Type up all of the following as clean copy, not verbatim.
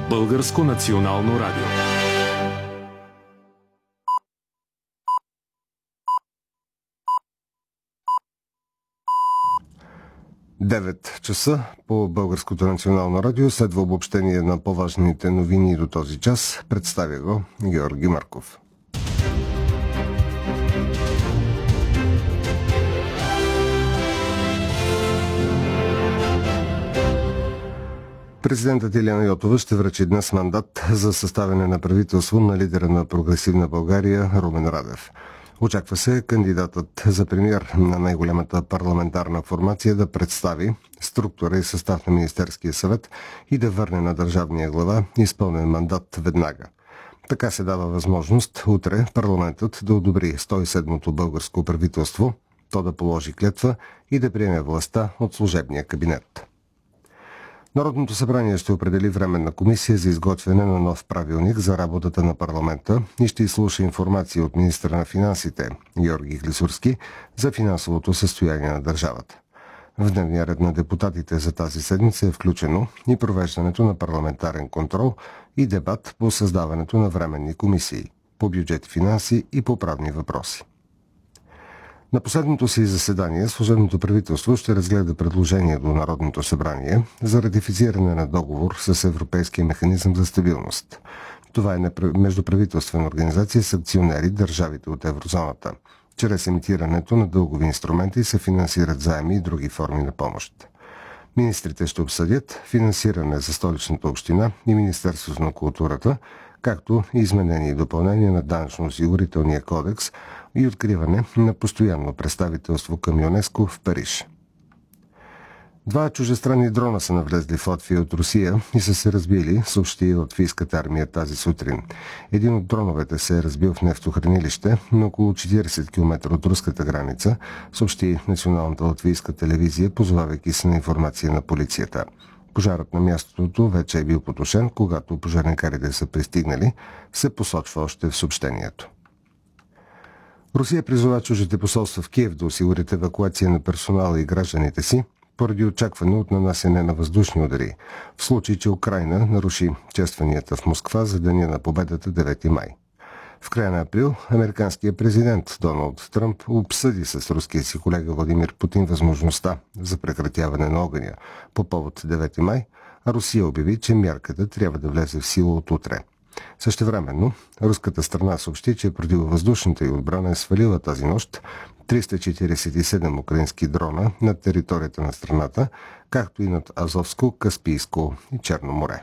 Българско национално радио. Девет часа по Българското национално радио следва обобщение на по-важните новини до този час. Представя го Георги Марков. Президентът Илияна Йотова ще връчи днес мандат за съставяне на правителство на лидера на Прогресивна България Румен Радев. Очаква се кандидатът за премиер на най-голямата парламентарна формация да представи структура и състав на Министерския съвет и да върне на държавния глава изпълнен мандат веднага. Така се дава възможност утре парламентът да одобри 107-то българско правителство, то да положи клетва и да приеме властта от служебния кабинет. Народното събрание ще определи временна комисия за изготвяне на нов правилник за работата на парламента и ще изслуша информация от министъра на финансите Георги Клисурски за финансовото състояние на държавата. В дневния ред на депутатите за тази седмица е включено и провеждането на парламентарен контрол и дебат по създаването на временни комисии по бюджет и финанси и по правни въпроси. На последното си заседание служебното правителство ще разгледа предложение до Народното събрание за ратифициране на договор с Европейския механизъм за стабилност. Това е междуправителствена организация с акционери държавите от еврозоната. Чрез емитирането на дългови инструменти се финансират заеми и други форми на помощ. Министрите ще обсъдят финансиране за Столичната община и Министерството на културата, както и изменение и допълнение на данъчно-осигурителния кодекс и откриване на постоянно представителство към ЮНЕСКО в Париж. 2 чуждестранни дрона са навлезли в Латвия от Русия и са се разбили, съобщи латвийската армия тази сутрин. Един от дроновете се е разбил в нефтохранилище на около 40 км от руската граница, съобщи националната латвийска телевизия, позовавайки се на информация на полицията. Пожарът на мястото вече е бил потушен, когато пожарникарите са пристигнали, се посочва още в съобщението. Русия призова чуждите посолства в Киев да осигурят евакуация на персонала и гражданите си, поради очакване от нанасене на въздушни удари, в случай, че Украйна наруши честванията в Москва за Деня на победата 9 май. В края на април американският президент Доналд Тръмп обсъди с руския си колега Владимир Путин възможността за прекратяване на огъня по повод 9 май, а Русия обяви, че мярката трябва да влезе в сила от утре. Същевременно, руската страна съобщи, че противовъздушната й отбрана е свалила тази нощ 347 украински дрона над територията на страната, както и над Азовско, Каспийско и Черно море.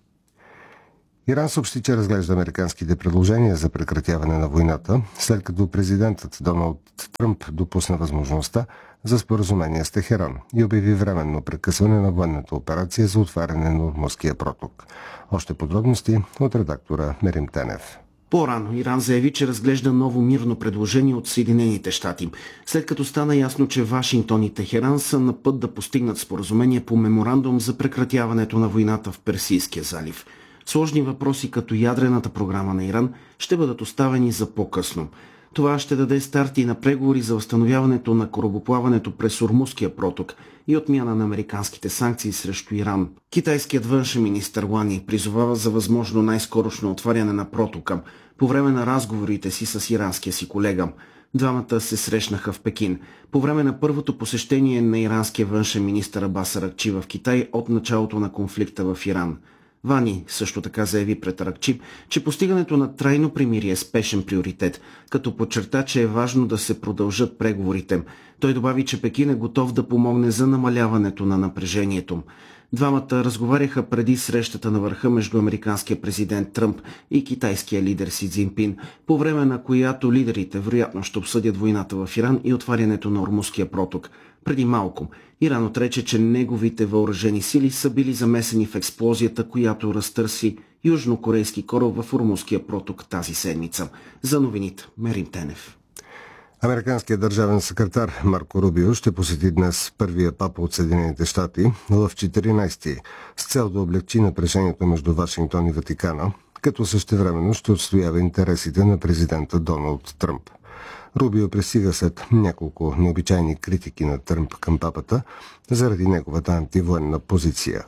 Иран съобщи, че разглежда американските предложения за прекратяване на войната, след като президентът Доналд Тръмп допусна възможността за споразумение с Техеран и обяви временно прекъсване на военната операция за отваряне на Ормузския проток. Още подробности от редактора Мерим Тенев. По-рано Иран заяви, че разглежда ново мирно предложение от Съединените щати, след като стана ясно, че Вашингтон и Техеран са на път да постигнат споразумение по меморандум за прекратяването на войната в Персийския залив. Сложни въпроси като ядрената програма на Иран ще бъдат оставени за по-късно. Това ще даде старт и на преговори за възстановяването на корабоплаването през Ормузския проток и отмяна на американските санкции срещу Иран. Китайският външен министър Лани призовава за възможно най-скорошно отваряне на протока по време на разговорите си с иранския си колега. Двамата се срещнаха в Пекин по време на първото посещение на иранския външен министър Абас Аракчи в Китай от началото на конфликта в Иран. Вани също така заяви пред Аракчи, че постигането на трайно примирие е спешен приоритет, като подчерта, че е важно да се продължат преговорите. Той добави, че Пекин е готов да помогне за намаляването на напрежението. Двамата разговаряха преди срещата на върха между американския президент Тръмп и китайския лидер Си Цзинпин, по време на която лидерите вероятно ще обсъдят войната в Иран и отварянето на Ормузския проток. Преди малко Иран отрече, че неговите въоръжени сили са били замесени в експлозията, която разтърси южнокорейски кораб в Ормузския проток тази седмица. За новините Мерим Тенев. Американският държавен секретар Марко Рубио ще посети днес първия папа от Съединените щати в 14-ти с цел да облегчи напрежението между Вашингтон и Ватикана, като същевременно ще отстоява интересите на президента Доналд Тръмп. Рубио пристига след няколко необичайни критики на Тръмп към папата заради неговата антивоенна позиция.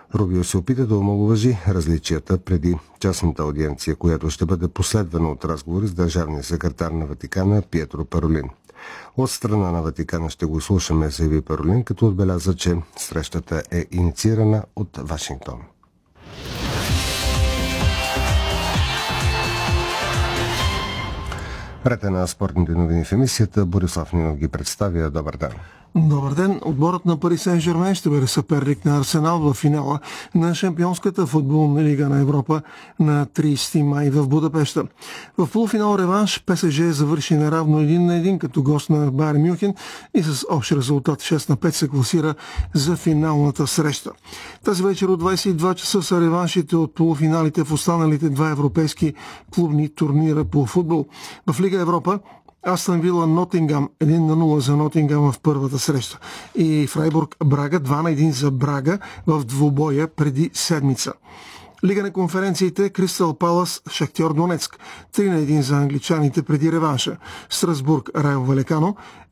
Рубио се опита да омаловажи различията преди частната аудиенция, която ще бъде последвана от разговори с държавния секретар на Ватикана Пиетро Паролин. От страна на Ватикана ще го слушаме, заяви Паролин, като отбеляза, че срещата е инициирана от Вашингтон. Ред на спортните новини в емисията. Борислав Нинов ги представя. Добър ден. Добър ден. Отборът на Пари Сен-Жермен ще бъде съперник на Арсенал в финала на Шампионската футболна лига на Европа на 30 май в Будапеща. В полуфинал реванш ПСЖ завърши неравно 1-1 като гост на Байер Мюнхен и с общ резултат 6-5 се класира за финалната среща. Тази вечер от 22 часа са реваншите от полуфиналите в останалите два европейски клубни турнира по футбол. В Лига Европа Астън Вила Нотингам 1-0 за Нотингам в първата среща и Фрайбург Брага 2-1 за Брага в двубоя преди седмица. Лига на конференциите Кристал Палас Шахтьор Донецк 3-1 за англичаните преди реванша. Страсбург Райо Валекано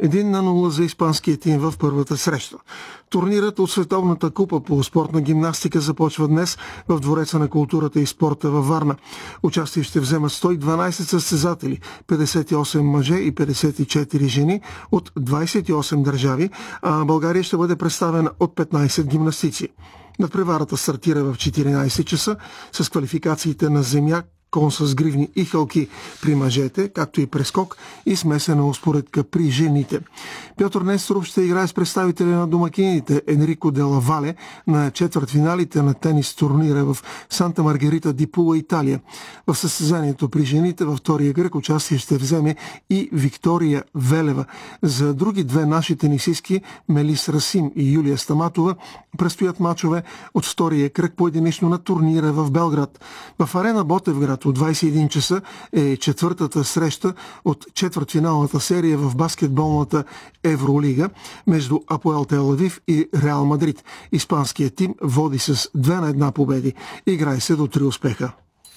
1-0 за испанския тим в първата среща. Турнирът от Световната купа по спортна гимнастика започва днес в Двореца на културата и спорта във Варна. Участие ще вземат 112 състезатели, 58 мъже и 54 жени от 28 държави, а България ще бъде представена от 15 гимнастици. Надпреварата стартира в 14 часа с квалификациите на земя, кон с гривни и халки при мъжете, както и прескок и смесена успоредка при жените. Пьотър Несторов ще играе с представителя на домакините Енрико де ла Вале на четвъртфиналите на тенис турнира в Санта Маргарита ди Пула, Италия. В състезанието при жените във втория кръг участие ще вземе и Виктория Велева. За други две наши тенисистки Мелис Расим и Юлия Стаматова предстоят мачове от втория кръг по единично на турнира в Белград. В арена Ботевград от 21 часа е четвъртата среща от четвъртфиналната серия в баскетболната Евролига между Апоел Тел Авив и Реал Мадрид. Испанският тим води с 2-1 победи. Играе се до 3 успеха.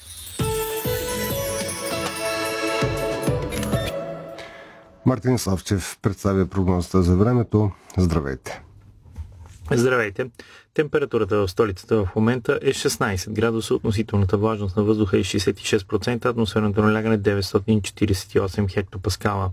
Мартин Славчев представя прогнозата за времето. Здравейте! Здравейте! Температурата в столицата в момента е 16 градуса, относителната влажност на въздуха е 66%, атмосферното налягане 948 хектопаскала.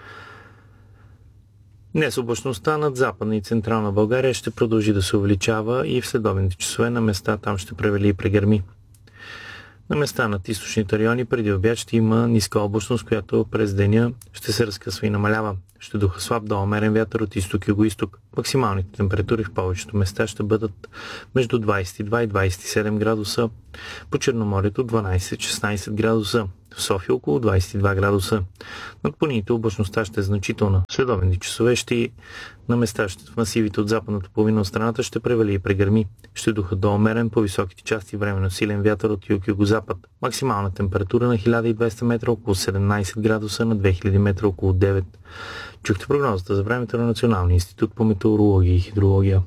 Днес облачността над Западна и Централна България ще продължи да се увеличава и в следобедните часове на места там ще превали и прегърми. На места над източните райони преди обяд ще има ниска облачност, която през деня ще се разкъсва и намалява. Ще духа слаб до умерен вятър от изток и югоизток. Максималните температури в повечето места ще бъдат между 22 и 27 градуса. По Черноморието 12-16 градуса. В София около 22 градуса. Над планините облачността ще е значителна. Следобедни часове на места в масивите от западната половина от страната ще превали и прегърми. Ще духа до умерен по високите части временно силен вятър от юг-югозапад. Максимална температура на 1200 метра около 17 градуса, на 2000 метра около 9. Чухте прогнозата за времето на Националния институт по метеорология и хидрология.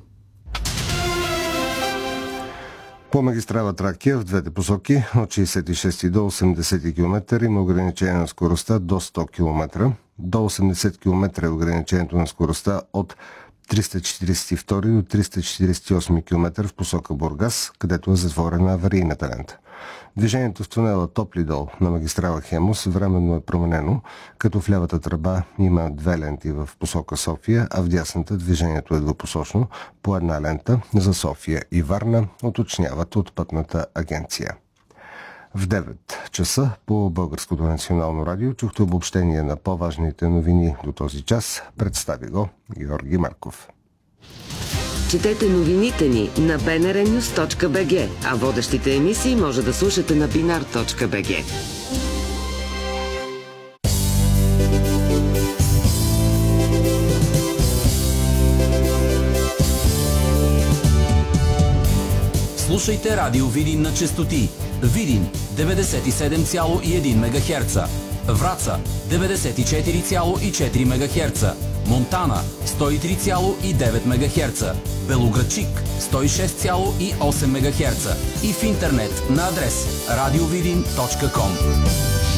По магистрала Тракия в двете посоки от 66 до 80 км има ограничение на скоростта до 100 км. До 80 км е ограничението на скоростта от 342 до 348 км в посока Бургас, където е затворена аварийната лента. Движението в тунела Топлидол на магистрала Хемус временно е променено, като в лявата тръба има две ленти в посока София, а в дясната движението е двупосочно по една лента за София и Варна, уточняват от Пътната агенция. В 9 часа по Българското национално радио чухте обобщение на по-важните новини до този час. Представи го Георги Марков. Четете новините ни на bnrnews.bg, а водещите емисии може да слушате на binar.bg. Слушайте Радио Видин на честоти. Видин 97,1 МГц, Враца 94,4 МГц, Монтана 103,9 МГц, Белоградчик 106,8 МГц и в интернет на адрес radiovidin.com.